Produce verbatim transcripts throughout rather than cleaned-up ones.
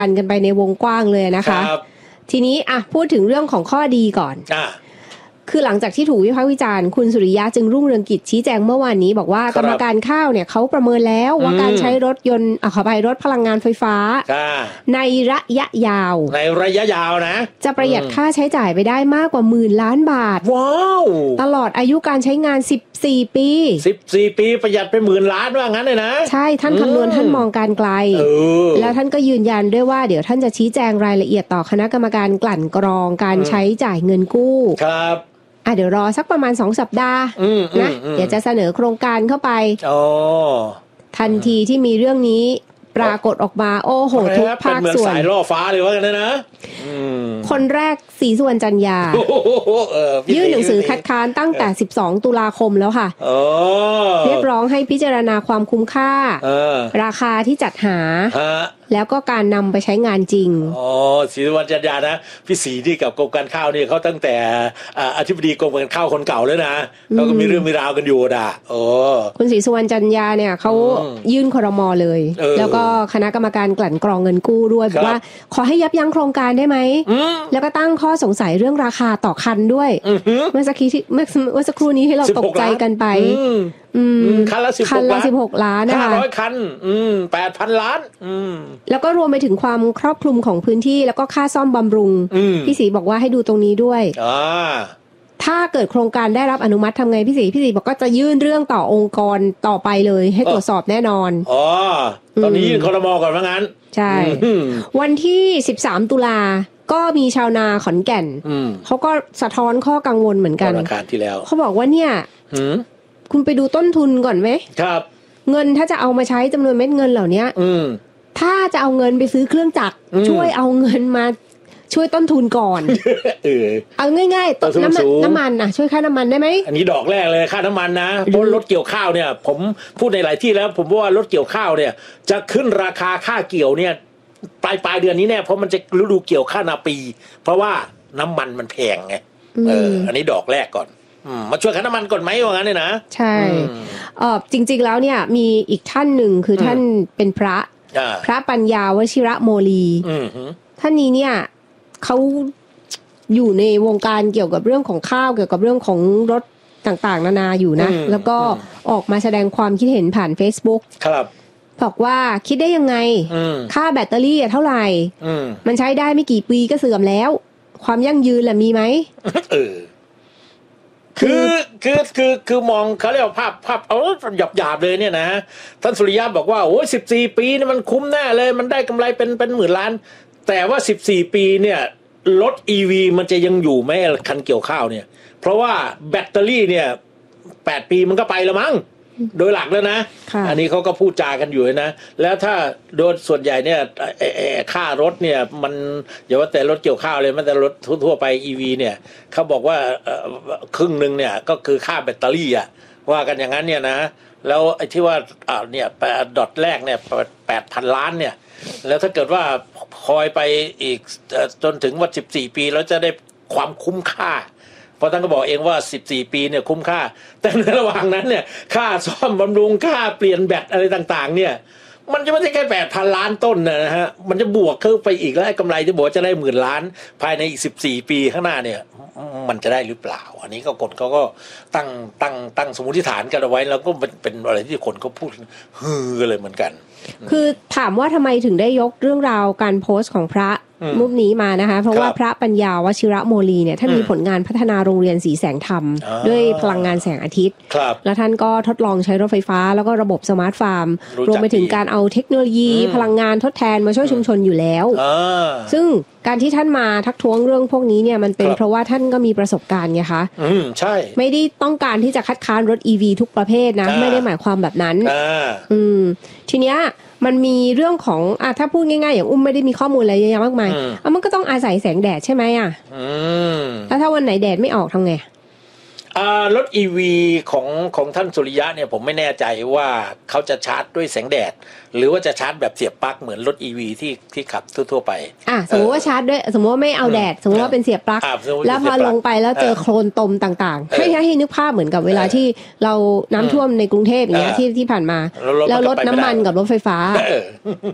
กันกันไปในวงกว้างเลยนะคะทีนี้อ่ะพูดถึงเรื่องของข้อดีก่อนคือหลังจากที่ถูกวิพากษ์วิจารณ์คุณสุริยะจึงรุ่งเรืองกิจชี้แจงเมื่อวานนี้บอกว่ากรรมการข้าวเนี่ยเขาประเมินแล้วว่าการใช้รถยนต์อ่ะขอไปรถพลังงานไฟฟ้าในระยะยาวในระยะยาวนะจะประหยัดค่าใช้จ่ายไปได้มากกว่าหมื่นล้านบาทว้าวตลอดอายุการใช้งานสิบสี่ปีสิบสี่ปีประหยัดไปหมื่นล้านว่างั้นเลยนะใช่ท่านคำนวณท่านมองการไกลแล้วท่านก็ยืนยันด้วยว่าเดี๋ยวท่านจะชี้แจงรายละเอียดต่อคณะกรรมการกลั่นกรองการใช้จ่ายเงินกู้ครับอ่ะเดี๋ยวรอสักประมาณสองสัปดาห์นะเดี๋ยวจะเสนอโครงการเข้าไปทันทีที่มีเรื่องนี้ปรากฏออกมาโอ้โหทุกภาคส่วนเป็นเหมือนสายล่อฟ้าเลยว่ากันนะคนแรกศรีสุวรรณจันยายื่นหนังสือคัดค้านตั้งแต่สิบสองตุลาคมแล้วค่ะเรียกร้องให้พิจารณาความคุ้มค่าราคาที่จัดหาแล้วก็การนำไปใช้งานจริงอ๋อศรีสุวรรณจันยานะพี่ศรีที่กับกรมการข้าวนี่เขาตั้งแต่อธิบดีกรมการข้าวคนเก่าเลยนะเขาก็มีเรื่องมีราวกันอยู่ด่ะโอ้คุณศรีสุวรรณจันยาเนี่ยเขายื่นครม.เลยแล้วก็คณะกรรมการกลั่นกรองเงินกู้ด้วยบอกว่าขอให้ยับยั้งโครงการได้ไหมแล้วก็ตั้งข้อสงสัยเรื่องราคาต่อคันด้วยเมื่อสักครู่ที่เมื่อสักครู่นี้ให้เราตกใจกันไปคันละสิบหกคันละสิบหกล้านนะคะห้าร้อยคันอืมแปดพันล้านอืมแล้วก็รวมไปถึงความครอบคลุมของพื้นที่แล้วก็ค่าซ่อมบำรุงพี่ศรีบอกว่าให้ดูตรงนี้ด้วยอ่าถ้าเกิดโครงการได้รับอนุมัติทำไงพี่ศรีพี่ศรีบอกก็จะยื่นเรื่องต่อองค์กรต่อไปเลยให้ตรวจสอบแน่นอนอ๋อตอนนี้ยื่นครม.ก่อนว่างั้นใช่วันที่สิบสามตุลาก็มีชาวนาขอนแก่นเขาก็สะท้อนข้อกังวลเหมือนกันที่แล้วเขาบอกว่าเนี่ยคุณไปดูต้นทุนก่อนไหมครับเงินถ้าจะเอามาใช้จำนวนเม็ดเงินเหล่านี้ถ้าจะเอาเงินไปซื้อเครื่องจักรช่วยเอาเงินมาช่วยต้นทุนก่อนเออเอาง่ายๆต้นน้ำมันน้ำมันอ่ะช่วยค่าน้ำมันได้ไหมอันนี้ดอกแรกเลยค่าน้ำมันนะเพราะรถเกี่ยวข้าวเนี่ยผมพูดในหลายที่แล้วผมว่ารถเกี่ยวข้าวเนี่ยจะขึ้นราคาค่าเกี่ยวเนี่ยปลายปลายเดือนนี้แน่เพราะมันจะฤดูเกี่ยวข้าวนาปีเพราะว่าน้ำมันมันแพงไงเอออันนี้ดอกแรกก่อนมาช่วยค่าน้ำมันก่อนไหมว่างั้นเลยนะใช่เออจริงๆแล้วเนี่ยมีอีกท่านหนึ่งคือท่านเป็นพระพระปัญญาวชิระโมลีท่านนี้เนี่ยเขาอยู่ในวงการเกี่ยวกับเรื่องของข้าวเกี่ยวกับเรื่องของรถต่างๆนานาอยู่นะแล้วก็ออกมาแสดงความคิดเห็นผ่าน Facebook ครับบอกว่าคิดได้ยังไงค่าแบตเตอรี่เท่าไหร่มันใช้ได้ไม่กี่ปีก็เสื่อมแล้วความยั่งยืนล่ะมีไหมเออคือคือคือคือมองเขาเรียกว่าภาพภาพเอาหยาบหยาบเลยเนี่ยนะท่านสุริยะบอกว่าโอ้ยสิบสี่ปีนี่มันคุ้มแน่เลยมันได้กำไรเป็นเป็นหมื่นล้านแต่ว่าสิบสี่ปีเนี่ยรถ อี วี มันจะยังอยู่ไหมคันเกี่ยวข้าวเนี่ยเพราะว่าแบตเตอรี่เนี่ยแปดปีมันก็ไปแล้วมั้งโดยหลักแล้วนะอันนี้เขาก็พูดจากันอยู่นะแล้วถ้าโดยส่วนใหญ่เนี่ยค่ารถเนี่ยมันอย่าว่าแต่รถเกี่ยวข้าวเลยมันแต่รถทั่วไป อี วี เนี่ยเขาบอกว่าครึ่งนึงเนี่ยก็คือค่าแบตเตอรี่อ่ะว่ากันอย่างนั้นเนี่ยนะแล้วไอ้ที่ว่าอ่าเนี่ยดอทแรกเนี่ยแปดพันล้านเนี่ยแล้วถ้าเกิดว่าคอยไปอีกจนถึงว่าสิบสี่ปีแล้วจะได้ความคุ้มค่าเพราะท่านก็บอกเองว่าสิบสี่ปีเนี่ยคุ้มค่าแต่ในระหว่างนั้นเนี่ยค่าซ่อมบำรุงค่าเปลี่ยนแบตอะไรต่างๆเนี่ยมันจะไม่ใช่แค่แปดพันล้านต้นนะฮะมันจะบวกเข้าไปอีกแล้วกำไรที่บอกจะได้หมื่นล้านภายในอีกสิบสี่ปีข้างหน้าเนี่ยมันจะได้หรือเปล่าอันนี้ก็คนเขาก็ตั้งตั้งตั้งสมมติฐานกันเอาไว้แล้วก็เป็นเป็นอะไรที่คนเขาพูดฮือเลยเหมือนกันคือถามว่าทำไมถึงได้ยกเรื่องราวการโพสต์ของพระรูปนี้มานะคะเพราะว่าพระปัญญาวชิระโมลีเนี่ยท่านมีผลงานพัฒนาโรงเรียนสีแสงธรรมด้วยพลังงานแสงอาทิตย์แล้วท่านก็ทดลองใช้รถไฟฟ้าแล้วก็ระบบสมาร์ทฟาร์มรวมไปถึงการเอาเทคโนโลยีพลังงานทดแทนมาช่วยชุมชนอยู่แล้วซึ่งการที่ท่านมาทักท้วงเรื่องพวกนี้เนี่ยมันเป็นเพราะว่าท่านก็มีประสบการณ์ไงคะอืมใช่ไม่ได้ต้องการที่จะคัดค้านรถ อี วี ทุกประเภทนะไม่ได้หมายความแบบนั้นอืมทีเนี้ยมันมีเรื่องของอ่ะถ้าพูดง่ายๆอย่างอุ้มไม่ได้มีข้อมูลอะไรเยอะแยะมากมายอ่ะมันก็ต้องอาศัยแสงแดดใช่ไหมอ่ะแล้วถ้าวันไหนแดดไม่ออกทำไงอ่ารถ อี วี ของของท่านสุริยะเนี่ยผมไม่แน่ใจว่าเขาจะชาร์จด้วยแสงแดดหรือว่าจะชาร์จแบบเสียบปลั๊กเหมือนรถ อี วี ที่ที่ขับทั่วๆไปอ่ะสมมติว่าชาร์จด้วยสมมติว่าไม่เอาแดดสมมติว่าเป็นเสียบปลั๊กแล้วพอลงไปแล้วเจอโคลนตมต่างๆให้ให้นึกภาพเหมือนกับเวลาที่เราน้ำท่วมในกรุงเทพอย่างเงี้ยที่ที่ผ่านมาแล้วรถน้ำมันกับรถไฟฟ้า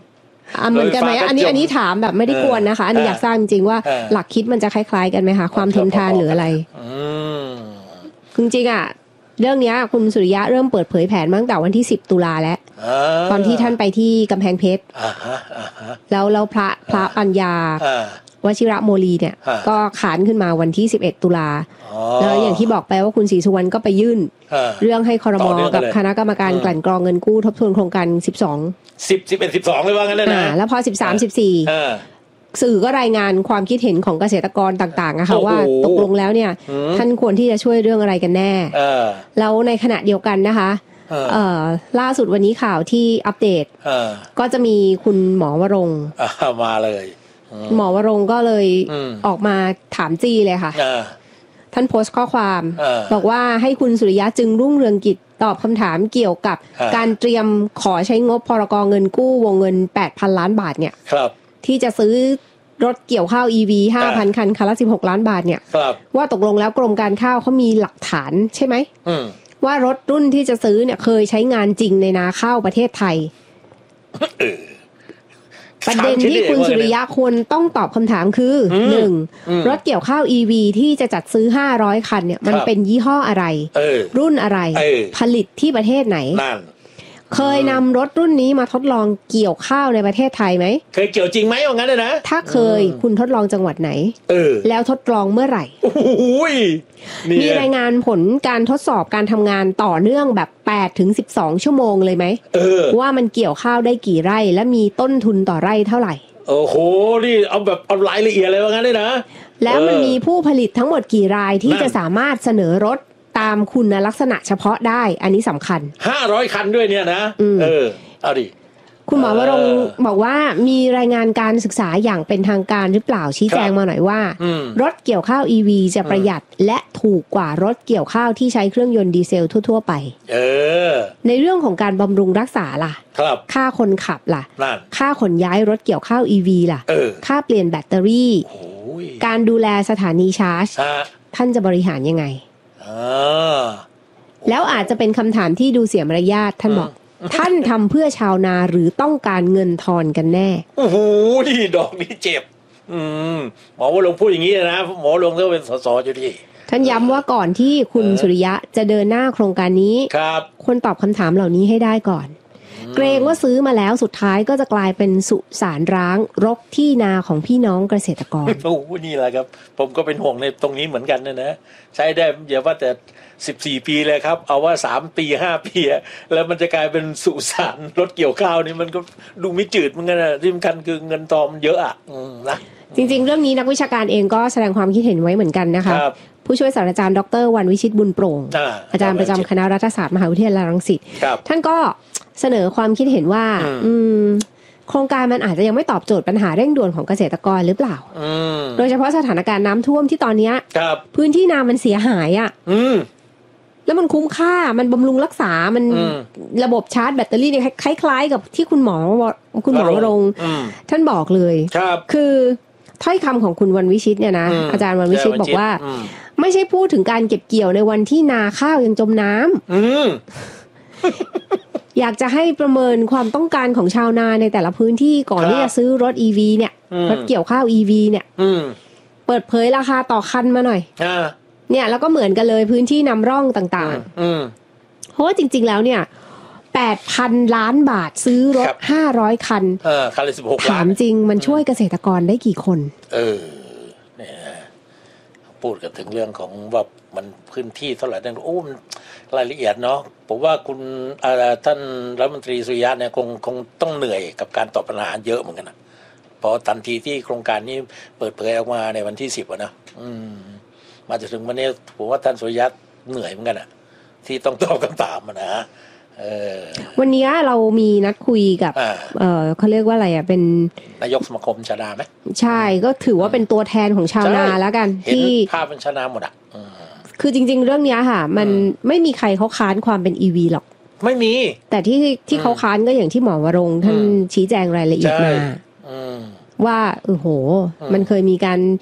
เหมือนกันไหมอันนี้อันนี้ถามแบบไม่ได้กวนนะคะอันนี้อยากทราบจริงๆว่าหลักคิดมันจะคล้ายๆกันไหมคะความทนทานหรืออะไรจริงๆอ่ะเรื่องนี้คุณสุริยะเริ่มเปิดเผยแผนมาตั้งแต่วันที่สิบตุลาแล้วตอนที่ท่านไปที่กำแพงเพชรแล้วแล้วพระพระปัญญาวชิระโมลีเนี่ยก็ขานขึ้นมาวันที่สิบเอ็ดตุลาแล้วอย่างที่บอกไปว่าคุณศรีสุวรรณก็ไปยื่นเรื่องให้ครม.กับคณะกรรมการกลั่นกรองเงินกู้ทบทวนโครงการสิบสองสิบ สิบเอ็ด สิบสองเลยว่างั้นนะแล้วพอสิบสาม สิบสี่สื่อก็รายงานความคิดเห็นของเกษตรกรต่างๆนะคะว่าตกลงแล้วเนี่ยท่านควรที่จะช่วยเรื่องอะไรกันแน่แล้วในขณะเดียวกันนะคะล่าสุดวันนี้ข่าวที่อัปเดตก็จะมีคุณหมอวรงค์มาเลยหมอวรงค์ก็เลยออกมาถามจี้เลยค่ะท่านโพสต์ข้อความบอกว่าให้คุณสุริยะจึงรุ่งเรืองกิจตอบคำถามเกี่ยวกับการเตรียมขอใช้งบพรก.เงินกู้วงเงิน แปดพัน ล้านบาทเนี่ยที่จะซื้อรถเกี่ยวข้าว อี วี ห้าพัน คันคันละสิบหกล้านบาทเนี่ยว่าตกลงแล้วกรมการข้าวเขามีหลักฐานใช่ไหมว่ารถรุ่นที่จะซื้อเนี่ยเคยใช้งานจริงในนาข้าวประเทศไทยประเด็นที่คุณสุริยะควรต้องตอบคำถามคือหนึ่งรถเกี่ยวข้าว อี วี ที่จะจัดซื้อห้าร้อยคันเนี่ยมันเป็นยี่ห้ออะไรรุ่นอะไรผลิตที่ประเทศไหนเคยนำรถรุ่นนี้มาทดลองเกี่ยวข้าวในประเทศไทยไหมเคยเกี่ยวจริงไหมว่างั้นเลยนะถ้าเคยคุณทดลองจังหวัดไหนแล้วทดลองเมื่อไหร่มีรายงานผลการทดสอบการทำงานต่อเนื่องแบบแปดถึงสิบสองชั่วโมงเลยไหมว่ามันเกี่ยวข้าวได้กี่ไร่และมีต้นทุนต่อไร่เท่าไหร่โอ้โหนี่เอาแบบเอารายละเอียดเลยว่างั้นเลยนะแล้วมันมีผู้ผลิตทั้งหมดกี่รายที่จะสามารถเสนอรถตามคุณลักษณะเฉพาะได้อันนี้สำคัญห้าร้อยคันด้วยเนี่ยนะเออเอาดิคุณหมอวรงค์บอกว่ามีรายงานการศึกษาอย่างเป็นทางการหรือเปล่าชี้แจงมาหน่อยว่ารถเกี่ยวข้าว อี วี จะประหยัดและถูกกว่ารถเกี่ยวข้าวที่ใช้เครื่องยนต์ดีเซลทั่วๆไปเออในเรื่องของการบำรุงรักษาล่ะครับค่าคนขับล่ะค่าขนย้ายรถเกี่ยวข้าว อี วี ล่ะค่าเปลี่ยนแบตเตอรี่การดูแลสถานีชาร์จท่านจะบริหารยังไงแล้วอาจจะเป็นคำถามที่ดูเสียมารยาทท่านบอกท่านทำเพื่อชาวนาหรือต้องการเงินทอนกันแน่โอ้โหนี่ดอกนี้เจ็บอืมหมอวรงค์พูดอย่างนี้นะหมอวรงค์ก็เป็นสสอยู่ดีท่านย้ำว่าก่อนที่คุณสุริยะจะเดินหน้าโครงการนี้ครับควรตอบคำถามเหล่านี้ให้ได้ก่อนเกรงว่าซื้อมาแล้วสุดท้ายก็จะกลายเป็นสุสานร้างรกที่นาของพี่น้องเกษตรกรโอ้โหนี่แหละครับผมก็เป็นห่วงในตรงนี้เหมือนกันนะนะใช้ได้อย่าว่าแต่สิบสี่ปีเลยครับเอาว่าสามปีห้าปีแล้วมันจะกลายเป็นสุสานรถเกี่ยวข้าวนี่มันก็ดูไม่จืดเหมือนกันนะที่สำคัญคือเงินทองมันเยอะอ่ะนะจริงๆเรื่องนี้นักวิชาการเองก็แสดงความคิดเห็นไว้เหมือนกันนะคะผู้ช่วยศาสตราจารย์ดร.วันวิชิตบุญโปร่ง อา, อาจารย์ประจำคณะรัฐศาสตร์มหาวิทยาลัยรังสิตท่านก็เสนอความคิดเห็นว่าอืมโครงการมันอาจจะยังไม่ตอบโจทย์ปัญหาเร่งด่วนของเกษตรกรหรือเปล่าโดยเฉพาะสถานการณ์น้ำท่วมที่ตอนนี้พื้นที่นามันเสียหายอ่ะแล้วมันคุ้มค่ามันบำรุงรักษามันระบบชาร์จแบตเตอรี่เนี่ยคล้ายๆกับที่คุณหมอคุณหมอวรงค์ท่านบอกเลยคือถ้อยคำของคุณวันวิชิตเนี่ยนะอาจารย์วันวิชิตบอกว่าไม่ใช่พูดถึงการเก็บเกี่ยวในวันที่นาข้าวยังจมน้ำอยากจะให้ประเมินความต้องการของชาวนาในแต่ละพื้นที่ก่อนที่จะซื้อรถ อี วี เนี่ยรถเกี่ยวข้าว อี วี เนี่ยเปิดเผยราคาต่อคันมาหน่อยเนี่ยแล้วก็เหมือนกันเลยพื้นที่นำร่องต่างๆเพราะว่าจริงๆแล้วเนี่ย แปดพัน ล้านบาทซื้อรถห้าร้อยคันเออคันละสิบหกล้านถามจริงมันช่วยเกษตรกรได้กี่คนเออเนี่ยพูดกันถึงเรื่องของว่ามันพื้นที่เท่าไหร่นั่นโอ้มันรายละเอียดเนาะผมว่าคุณท่านรัฐมนตรีสุริยะเนี่ยคงคงต้องเหนื่อยกับการตอบปัญหาเยอะเหมือนกันนะพอทันทีที่โครงการนี้เปิดเผยออกมาในวันที่สิบอ่ะนะอืมมาจนถึงวันนี้ผมว่าท่านสุริยะเหนื่อยเหมือนกันอะที่ต้องตอบคำถามนะเออวันนี้เรามีนัดคุยกับเออเขาเรียกว่าอะไรอ่ะเป็นนายกสมาคมชาวนาไหมใช่ก็ถือว่าเป็นตัวแทนของชาวนาแล้วกันที่ภาพเป็นชาวนาหมดอ่ะคือจริงๆเรื่องนี้ค่ะมันไม่มีใครเขาค้านความเป็น อี วี หรอกไม่มีแต่ที่ที่เขาค้านก็อย่างที่หมอวรงค์ท่านชี้แจงรายละเอียดมาว่าโอ้โหมันเคยมีการ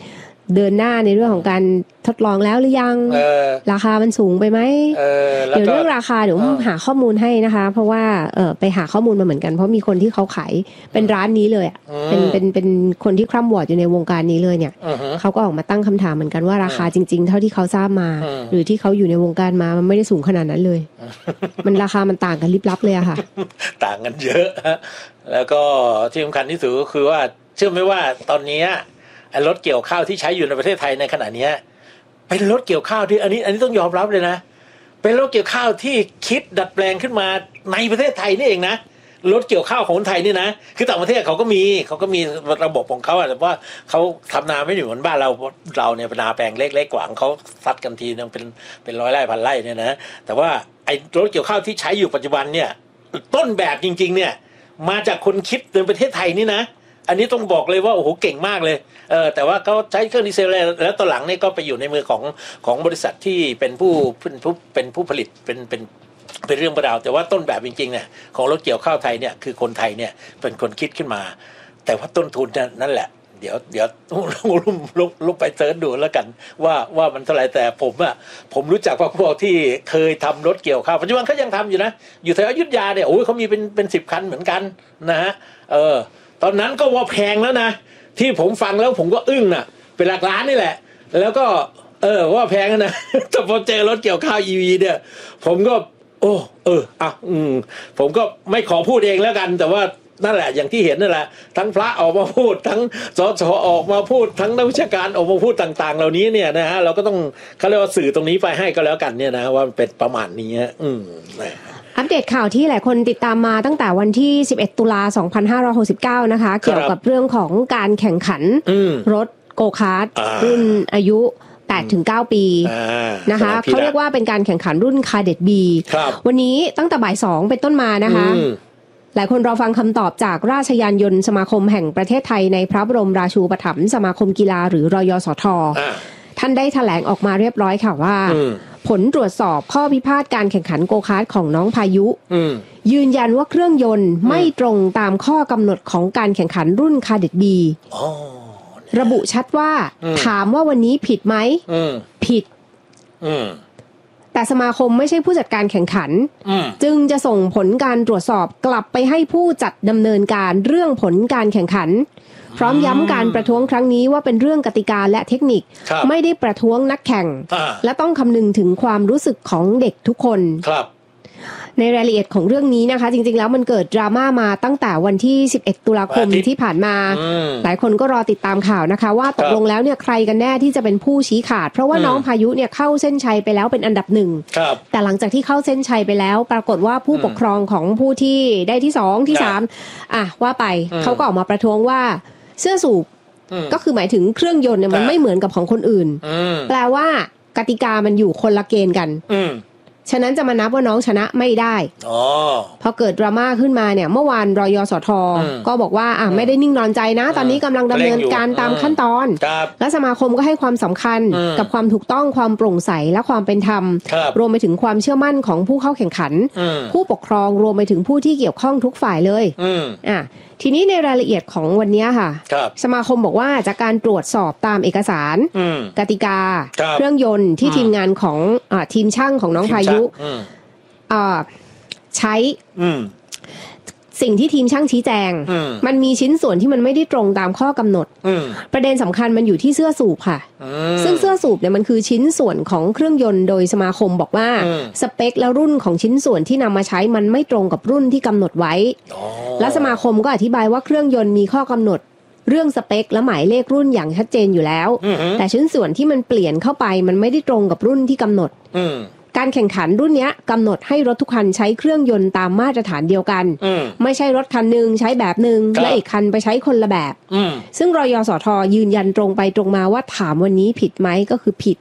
เดินหน้าในเรื่องของการทดลองแล้วหรือยังราคามันสูงไปไหมเ, เดี๋ยวเรื่องราคาเดี๋ยวหาข้อมูลให้นะคะเพราะว่าเออไปหาข้อมูลมาเหมือนกันเพราะมีคนที่เขาขายเป็นร้านนี้เลยอ่ะเป็นเป็นเป็นคนที่คร่ำวอร์ดอยู่ในวงการนี้เลยเนี่ยเขาก็ออกมาตั้งคำถามเหมือนกันว่าราคาจริงๆเท่าที่เขาทราบมาหรือที่เขาอยู่ในวงการมามันไม่ได้สูงขนาดนั้นเลยมันราคามันต่างกันลิบลับเลยอะค่ะต่างกันเยอะแล้วก็ที่สำคัญที่สุดก็คือว่าเชื่อไหมว่าตอนนี้รถเกี่ยวข้าวที่ใช้อยู่ในประเทศไทยในขณะนี้เป็นรถเกี่ยวข้าวที่อันนี้อันนี้ต้องยอมรับเลยนะเป็นรถเกี่ยวข้าวที่คิดดัดแปลงขึ้นมาในประเทศไทยนี่เองนะรถเกี่ยวข้าวของคนไทยนี่นะคือต่างประเทศเขาก็มีเขาก็มีระบบของเขาแต่ว่าเขาทำนาไม่อยู่เหมือนบ้านเราเราเนี่ยนาแปลงเล็กๆกว่าเขาซัดกันทีนึงเป็นเป็นร้อยไร่พันไร่เนี่ยนะแต่ว่าไอ้รถเกี่ยวข้าวที่ใช้อยู่ปัจจุบันเนี่ยต้นแบบจริงๆเนี่ยมาจากคนคิดในประเทศไทยนี่นะอันนี้ต้องบอกเลยว่าโอ้โหเก่งมากเลยเออแต่ว่าเขาใช้เครื่องดีเซลแล้วตอนหลังนี่ก็ไปอยู่ในมือของของบริษัทที่เป็นผู้เป็นผู้เป็นผู้ผลิตเป็นเป็นเป็นเรื่องประดาวแต่ว่าต้นแบบจริงๆเนี่ยของรถเกี่ยวข้าวไทยเนี่ยคือคนไทยเนี่ยเป็นคนคิดขึ้นมาแต่ว่าต้นทุนนั่นแหละเดี๋ยวเดี๋ยวลุกลุกลุกไปเซิร์ชดูแล้วกันว่าว่ามันเท่าไหร่แต่ผมอ่ะผมรู้จักพวกที่เคยทำรถเกี่ยวข้าวปัจจุบันเขายังทำอยู่นะอยู่แถวอยุธยาเนี่ยโอ้ยเขามีเป็นเป็นสิบคันเหมือนกันนะฮะเออตอนนั้นก็ว่าแพงแล้วนะที่ผมฟังแล้วผมก็อึ้งน่ะเป็นหลักล้านนี่แหละแล้วก็เออว่าแพงนะแต่พอเจอรถเกี่ยวข้าว อี วี เนี่ยผมก็โอ้เอออ่ะอืมผมก็ไม่ขอพูดเองแล้วกันแต่ว่านั่นแหละอย่างที่เห็นนั่นแหละทั้งพระออกมาพูดทั้งสสออกมาพูดทั้งนักวิชาการออกมาพูดต่างๆเหล่านี้เนี่ยนะฮะเราก็ต้องเขาเรียกว่าสื่อตรงนี้ไปให้ก็แล้วกันเนี่ยนะว่ามันเป็นประมาณนี้อืมอัปเดตข่าวที่หลายคนติดตามมาตั้งแต่วันที่สิบเอ็ดตุลาสองพันห้าร้อยหกสิบเก้านะคะเกี่ยวกับเรื่องของการแข่งขันรถโกคาร์ทรุ่นอายุแปดถึงเก้าปีนะคะเขาเรียกว่าเป็นการแข่งขันรุ่นคาเด็ดบีวันนี้ตั้งแต่บ่ายสองเป็นต้นมานะคะหลายคนรอฟังคำตอบจากราชยานยนต์สมาคมแห่งประเทศไทยในพระบรมราชูปถัมภ์สมาคมกีฬาหรือรยสท.ท่านได้แถลงออกมาเรียบร้อยค่ะว่าผลตรวจสอบข้อพิพาทการแข่งขันโกคาร์ทของน้องพายุยืนยันว่าเครื่องยนต์ไม่ตรงตามข้อกำหนดของการแข่งขันรุ่นคาเด็ดบีระบุชัดว่าถามว่าวันนี้ผิดไหมผิดแต่สมาคมไม่ใช่ผู้จัดการแข่งขันจึงจะส่งผลการตรวจสอบกลับไปให้ผู้จัดดำเนินการเรื่องผลการแข่งขันพร้อมย้ำการประท้วงครั้งนี้ว่าเป็นเรื่องกติกาและเทคนิคไม่ได้ประท้วงนักแข่งและต้องคำนึงถึงความรู้สึกของเด็กทุกคนในรายละเอียดของเรื่องนี้นะคะจริงๆแล้วมันเกิดดราม่ามาตั้งแต่วันที่สิบเอ็ดตุลาคมที่ผ่านมาหลายคนก็รอติดตามข่าวนะคะว่าตกลงแล้วเนี่ยใครกันแน่ที่จะเป็นผู้ชี้ขาดเพราะว่าน้องพายุเนี่ยเข้าเส้นชัยไปแล้วเป็นอันดับหนึ่งแต่หลังจากที่เข้าเส้นชัยไปแล้วปรากฏว่าผู้ปกครองของผู้ที่ได้ที่สองที่สามอ่ะว่าไปเขาก็ออกมาประท้วงว่าเสื้อสูบก็คือหมายถึงเครื่องยนต์เนี่ยมันไม่เหมือนกับของคนอื่นแปลว่ากติกามันอยู่คนละเกณฑ์กันฉะนั้นจะมานับว่าน้องชนะไม่ได้อ๋อพอเกิดดราม่าขึ้นมาเนี่ยเมื่อวานรยสท.ก็บอกว่าอ่ะไม่ได้นิ่งนอนใจนะตอนนี้กำลังดำเนินการตามขั้นตอนและสมาคมก็ให้ความสำคัญกับความถูกต้องความโปร่งใสและความเป็นธรรมรวมไปถึงความเชื่อมั่นของผู้เข้าแข่งขันผู้ปกครองรวมไปถึงผู้ที่เกี่ยวข้องทุกฝ่ายเลยอ่ะทีนี้ในรายละเอียดของวันนี้ค่ะสมาคมบอกว่าจากการตรวจสอบตามเอกสารกติกาเครื่องยนต์ที่ทีมงานของอ่าทีมช่างของน้องพายุอ่าใช้สิ่งที่ทีมช่างชี้แจงมันมีชิ้นส่วนที่มันไม่ได้ตรงตามข้อกำหนดประเด็นสำคัญมันอยู่ที่เสื้อสูบค่ะซึ่งเสื้อสูบเนี่ยมันคือชิ้นส่วนของเครื่องยนต์โดยสมาคมบอกว่าสเปคและรุ่นของชิ้นส่วนที่นำมาใช้มันไม่ตรงกับรุ่นที่กำหนดไว้และสมาคมก็อธิบายว่าเครื่องยนต์มีข้อกำหนดเรื่องสเปคและหมายเลขรุ่นอย่างชัดเจนอยู่แล้วแต่ชิ้นส่วนที่มันเปลี่ยนเข้าไปมันไม่ได้ตรงกับรุ่นที่กำหนดการแข่งขันรุ่นนี้กำหนดให้รถทุกคันใช้เครื่องยนต์ตามมาตรฐานเดียวกันไม่ใช่รถคันหนึ่งใช้แบบหนึ่งและอีกคันไปใช้คนละแบบซึ่งรยสท.ยืนยันตรงไปตรงมาว่าถามวันนี้ผิดไหมก็คือผิด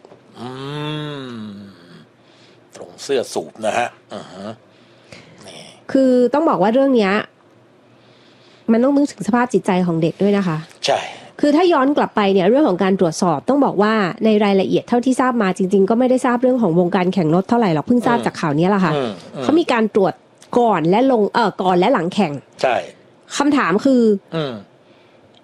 ตรงเสื้อสูบนะฮะคือต้องบอกว่าเรื่องนี้มันต้องนึกถึงสภาพจิตใจของเด็กด้วยนะคะใช่คือถ้าย้อนกลับไปเนี่ยเรื่องของการตรวจสอบต้องบอกว่าในรายละเอียดเท่าที่ทราบมาจริงๆก็ไม่ได้ทราบเรื่องของวงการแข่งรถเท่าไหร่หรอกเพิ่งทราบจากข่าวนี้แหละค่ะเขามีการตรวจก่อนและลงเออก่อนและหลังแข่งใช่คำถามคือต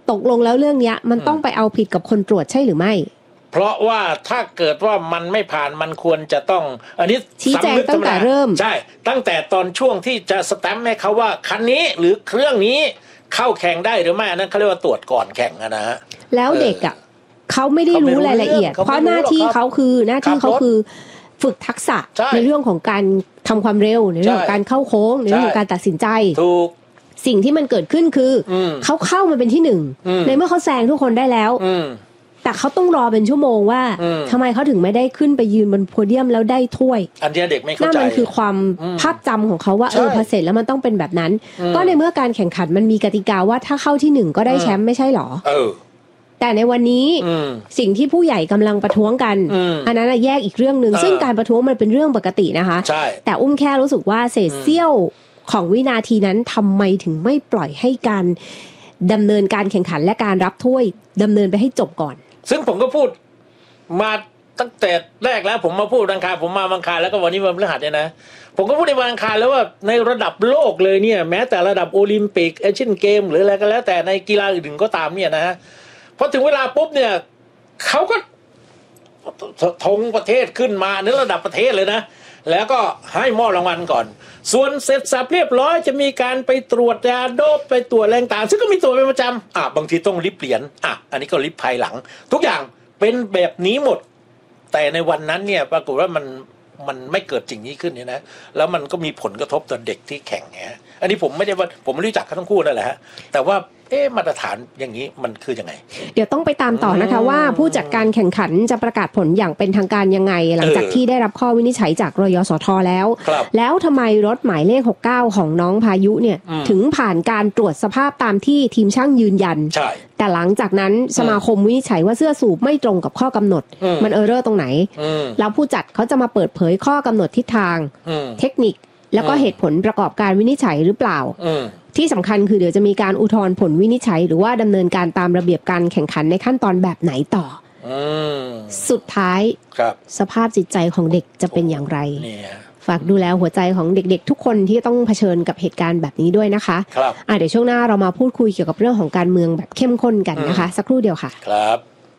ตกลงแล้วเรื่องนี้มันต้องไปเอาผิดกับคนตรวจใช่หรือไม่เพราะว่าถ้าเกิดว่ามันไม่ผ่านมันควรจะต้องอันนี้ชี้แจงตั้งแต่เริ่มใช่ตั้งแต่ตอนช่วงที่จะสแตมป์ให้เขาว่าคันนี้หรือเครื่องนี้เข้าแข่งได้หรือไม่อันนั้นเขาเรียกว่าตรวจก่อนแข่งนะฮะแล้วเด็กอ่ะเขาไม่ได้รู้รายละเอียดเพราะหน้าที่เขาคือหน้าที่เขาคือฝึกทักษะในเรื่องของการทำความเร็วในเรื่องของการเข้าโค้งในเรื่องของการตัดสินใจถูกสิ่งที่มันเกิดขึ้นคือเขาเข้ามาเป็นที่หนึ่งในเมื่อเขาแซงทุกคนได้แล้วแต่เขาต้องรอเป็นชั่วโมงว่าทำไมเขาถึงไม่ได้ขึ้นไปยืนบนโพเดียมแล้วได้ถ้วยอันนี้เด็กไม่เข้าใจนั่นมันคือความภาพจำของเขาว่าเออพอเสร็จแล้วมันต้องเป็นแบบนั้นก็ในเมื่อการแข่งขันมันมีกติกาว่าถ้าเข้าที่หนึ่งก็ได้แชมป์ไม่ใช่หรอเออแต่ในวันนี้สิ่งที่ผู้ใหญ่กำลังประท้วงกันอันนั้นแยกอีกเรื่องนึงซึ่งการประท้วงมันเป็นเรื่องปกตินะคะแต่อุ้มแค่รู้สึกว่าเศษเสี้ยวของวินาทีนั้นทำไมถึงไม่ปล่อยให้การดำเนินการแข่งขันและการรับถ้วยดำเนินไปให้จบก่อนซึ่งผมก็พูดมาตั้งแต่แรกแล้วผมมาพูดวันอังคารผมมาวันอังคารแล้วก็วันนี้วันพฤหัสเนี่ยนะผมก็พูดในวันอังคารแล้วว่าในระดับโลกเลยเนี่ยแม้แต่ระดับโอลิมปิกเอเชียนเกมหรืออะไรก็แล้วแต่ในกีฬาอื่นก็ตามเนี่ยนะพอถึงเวลาปุ๊บเนี่ยเขาก็ธงประเทศขึ้นมาในระดับประเทศเลยนะแล้วก็ให้มอบรางวัลก่อนส่วนเสร็จสับเรียบร้อยจะมีการไปตรวจยาโดปไปตรวจแรงต่างซึ่งก็มีตรวจเป็นประจำอ่ะบางทีต้องลิบเหรียญอ่ะอันนี้ก็ลิบภายหลังทุกอย่างเป็นแบบนี้หมดแต่ในวันนั้นเนี่ยปรากฏว่ามันมันไม่เกิดสิ่งนี้ขึ้นเนี่ยนะแล้วมันก็มีผลกระทบต่อเด็กที่แข่งไงอันนี้ผมไม่ได้ว่าผมไม่รู้จักเขาทั้งคู่นั่นแหละฮะแต่ว่าเอ๊ะมาตรฐานอย่างนี้มันคือยังไงเดี๋ยวต้องไปตามต่อนะคะว่าผู้จัดการแข่งขันจะประกาศผลอย่างเป็นทางการยังไงหลังจากที่ได้รับข้อวินิจฉัยจากรยสทแล้วแล้วทำไมรถหมายเลขหกสิบเก้าของน้องพายุเนี่ยถึงผ่านการตรวจสภาพตามที่ทีมช่างยืนยันแต่หลังจากนั้นสมาคมวินิจฉัยว่าเสื้อสูบไม่ตรงกับข้อกำหนดมันเออร์เรอร์ตรงไหนแล้วผู้จัดเขาจะมาเปิดเผยข้อกำหนดทิศทางเทคนิคแล้วก็เหตุผลประกอบการวินิจฉัยหรือเปล่าที่สำคัญคือเดี๋ยวจะมีการอุทธรณ์ผลวินิจฉัยหรือว่าดำเนินการตามระเบียบการแข่งขันในขั้นตอนแบบไหนต่อสุดท้ายสภาพจิตใจของเด็กจะเป็นอย่างไรฝากดูแลหัวใจของเด็กๆทุกคนที่ต้องเผชิญกับเหตุการณ์แบบนี้ด้วยนะคะครับอ่ะเดี๋ยวช่วงหน้าเรามาพูดคุยเกี่ยวกับเรื่องของการเมืองแบบเข้มข้นกันนะคะสักครู่เดียวค่ะครับ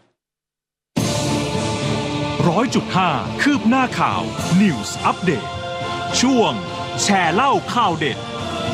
ร้อยจุดห้าคืบหน้าข่าว News Update ช่วงแชร์เล่าข่าวเด็ด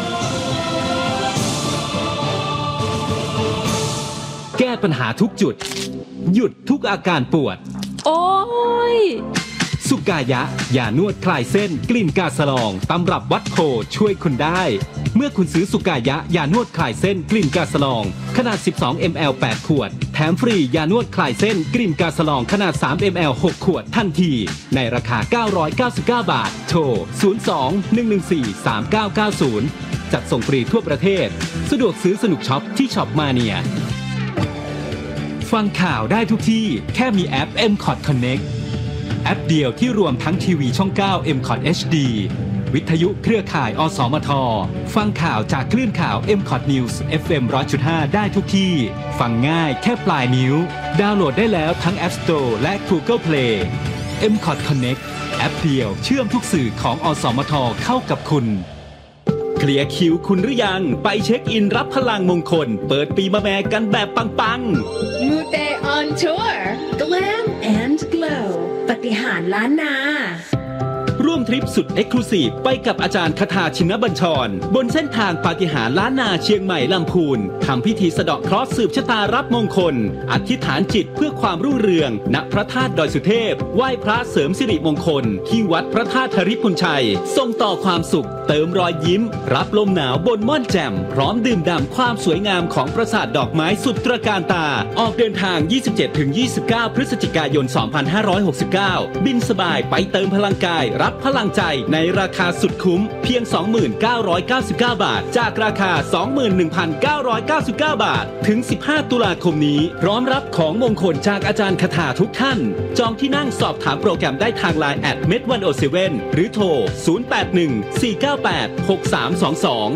แก้ปัญหาทุกจุดหยุดทุกอาการปวดโอ้ยสุกายะยานวดคลายเส้นกลิ่นกาสลองตำรับวัดโพช่วยคุณได้เมื่อคุณซื้อสุกายะยานวดคลายเส้นกลิ่นกาสลองขนาด สิบสองมิลลิลิตร แปดขวดแถมฟรียานวดคลายเส้นกลิ่นกาสลองขนาด สามมิลลิลิตร หกขวดทันทีในราคาเก้าร้อยเก้าสิบเก้าบาทโทรศูนย์ สอง หนึ่ง หนึ่ง สี่ สาม เก้า เก้า ศูนย์จัดส่งฟรีทั่วประเทศสะดวกซื้อสนุกช็อปที่ช็อปมาเนียฟังข่าวได้ทุกที่แค่มีแอป เอ็ม คอท Connect แอปเดียวที่รวมทั้งทีวีช่อง เก้า เอ็ม คอท เอช ดี วิทยุเครือข่าย อสมท ฟังข่าวจากคลื่นข่าว เอ็ม คอท News เอฟ เอ็ม หนึ่งร้อยจุดห้า ได้ทุกที่ฟังง่ายแค่ปลายนิ้วดาวน์โหลดได้แล้วทั้ง App Store และ Google Play เอ็ม คอท Connect แอปเดียวเชื่อมทุกสื่อของอสมทเข้ากับคุณเคลียร์คิวคุณหรือยังไปเช็คอินรับพลังมงคลเปิดปีมะแม่กันแบบปังๆ Mute on Tour Glam and Glow ปฏิหารล้านนาร่วมทริปสุดเอ็กซ์คลูซีฟไปกับอาจารย์คทาชินบัญชรบนเส้นทางปาฏิหาริย์ล้านนาเชียงใหม่ลำพูนทำพิธีสะเดาะเคราะห์สืบชะตารับมงคลอธิษฐานจิตเพื่อความรุ่งเรืองณพระธาตุดอยสุเทพไหว้พระเสริมสิริมงคลที่วัดพระธาตุธริพุนชัยส่งต่อความสุขเติมรอยยิ้มรับลมหนาวบนม่อนแจ่มพร้อมดื่มด่ำความสวยงามของปราสาทดอกไม้สุดตระการตาออกเดินทาง ยี่สิบเจ็ดถึงยี่สิบเก้า พฤศจิกายน สองพันห้าร้อยหกสิบเก้า บินสบายไปเติมพลังกายรับพลังใจในราคาสุดคุ้มเพียง สองพันเก้าร้อยเก้าสิบเก้า บาทจากราคา สองหมื่นหนึ่งพันเก้าร้อยเก้าสิบเก้า บาทถึงสิบห้าตุลาคมนี้พร้อมรับของมงคลจากอาจารย์คทาทุกท่านจองที่นั่งสอบถามโปรแกรมได้ทาง ไลน์ แอท เมด หนึ่งศูนย์เจ็ด หรือโทรศูนย์ แปด หนึ่ง สี่ เก้า แปด หก สาม สอง สอง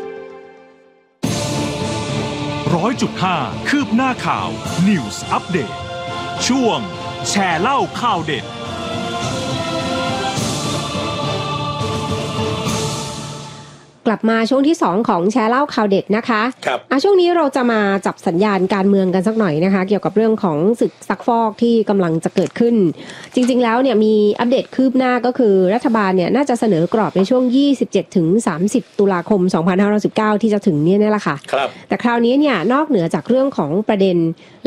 ร้อยจุดห้าคืบหน้าข่าว News Update ช่วงแชร์เล่าข่าวเด็ดกกลับมาช่วงที่สองของแชร์เล่าข่าวเด็ดนะคะครับอ่ะช่วงนี้เราจะมาจับสัญญาณการเมืองกันสักหน่อยนะคะเกี่ยวกับเรื่องของศึกซักฟอกที่กำลังจะเกิดขึ้นจริงๆแล้วเนี่ยมีอัปเดตคืบหน้าก็คือรัฐบาลเนี่ยน่าจะเสนอกรอบในช่วง ยี่สิบเจ็ดถึงสามสิบ ตุลาคม สองพันห้าร้อยสิบเก้า ที่จะถึงเนี่ยนี่แหละค่ะครับแต่คราวนี้เนี่ยนอกเหนือจากเรื่องของประเด็น